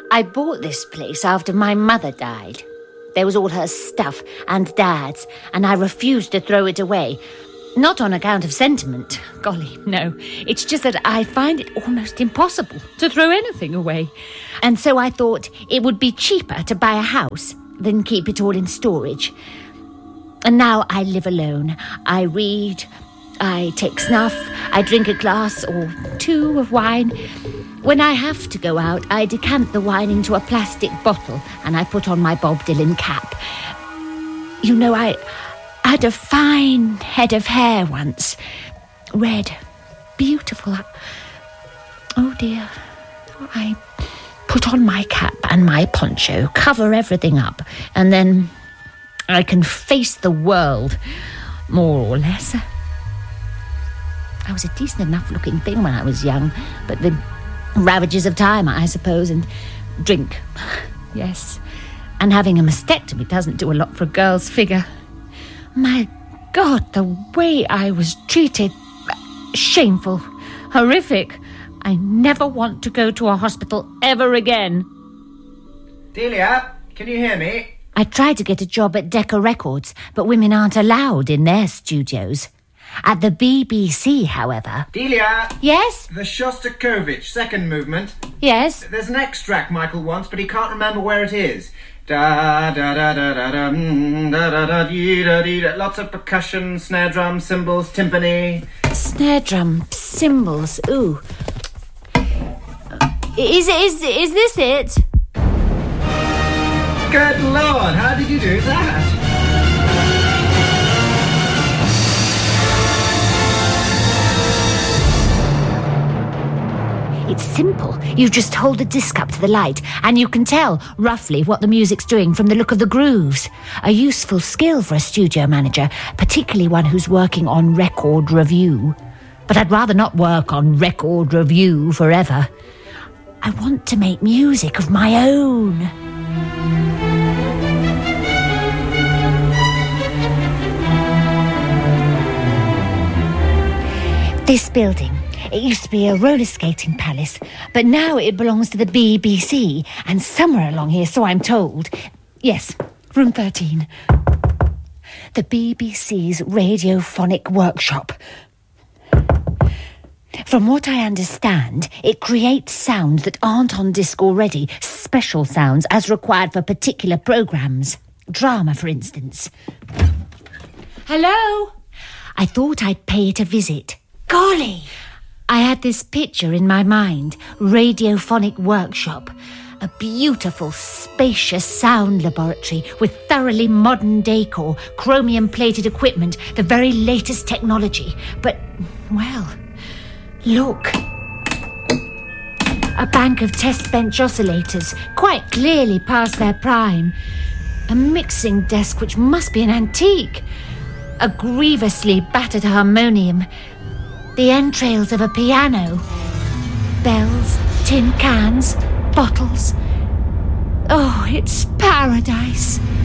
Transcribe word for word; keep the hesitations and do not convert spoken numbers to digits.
I bought this place after my mother died. There was all her stuff and Dad's, and I refused to throw it away. Not on account of sentiment. Golly, no. It's just that I find it almost impossible to throw anything away. And so I thought it would be cheaper to buy a house than keep it all in storage. And now I live alone. I read, I take snuff, I drink a glass or two of wine. When I have to go out, I decant the wine into a plastic bottle and I put on my Bob Dylan cap. You know, I... I had a fine head of hair once. Red. Beautiful. Oh, dear. I put on my cap and my poncho, cover everything up, and then I can face the world, more or less. I was a decent enough-looking thing when I was young, but the ravages of time, I suppose, and drink. Yes. And having a mastectomy doesn't do a lot for a girl's figure. My God, the way I was treated. Shameful. Horrific. I never want to go to a hospital ever again. Delia, can you hear me? I tried to get a job at Decca Records, but women aren't allowed in their studios. At the B B C, however... Delia! Yes? The Shostakovich second movement. Yes? There's an extract Michael wants, but he can't remember where it is. Da da da da da da da da da dee da dee da. Lots of percussion, snare drum, cymbals, timpani. Snare drum, cymbals. Ooh. Is is is this it? Good Lord! How did you do that? It's simple. You just hold the disc up to the light and you can tell roughly what the music's doing from the look of the grooves. A useful skill for a studio manager, particularly one who's working on record review. But I'd rather not work on record review forever. I want to make music of my own. This building, it used to be a roller skating palace, but now it belongs to the B B C, and somewhere along here, so I'm told. Yes, room thirteen. The B B C's radiophonic workshop. From what I understand, it creates sounds that aren't on disc already, special sounds as required for particular programmes. Drama, for instance. Hello? I thought I'd pay it a visit. Golly! I had this picture in my mind, radiophonic workshop, a beautiful, spacious sound laboratory with thoroughly modern decor, chromium-plated equipment, the very latest technology. But, well, look. A bank of test bench oscillators, quite clearly past their prime. A mixing desk which must be an antique. A grievously battered harmonium. The entrails of a piano. Bells, tin cans, bottles. Oh, it's paradise.